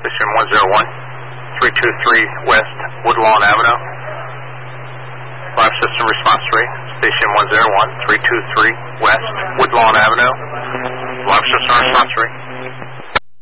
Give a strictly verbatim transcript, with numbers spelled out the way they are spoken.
Station one zero one, three two three West Woodlawn Avenue. Live system response three. Station one zero one, three two three West